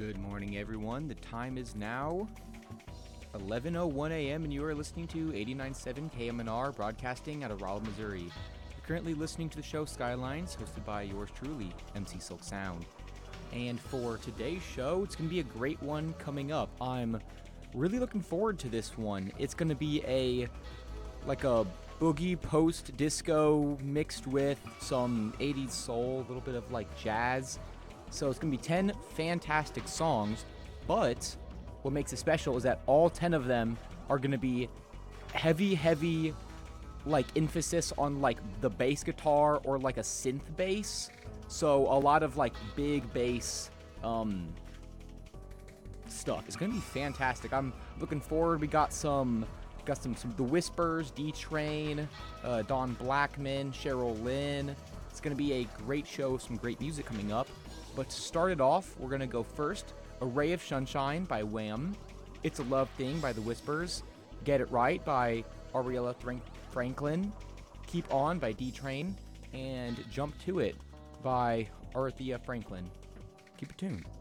Good morning, everyone. The time is now 11:01 a.m. and you are listening to 89.7 KMNR, broadcasting out of Rolla, Missouri. You're currently listening to the show Skylines, hosted by yours truly, MC Silk Sound. And for today's show, it's going to be a great one coming up. I'm really looking forward to this one. It's going to be a boogie post-disco mixed with some 80s soul, a little bit of jazz. So it's going to be 10 fantastic songs, but what makes it special is that all 10 of them are going to be heavy, emphasis on, the bass guitar or, a synth bass. So a lot of, big bass, stuff. It's going to be fantastic. I'm looking forward. We got some The Whispers, D-Train, Don Blackman, Cheryl Lynn. It's going to be a great show, some great music coming up. But to start it off, we're going to go first. A Ray of Sunshine by Wham. It's a Love Thing by The Whispers. Get It Right by Aretha Franklin. Keep On by D-Train. And Jump to It by Aretha Franklin. Keep it tuned.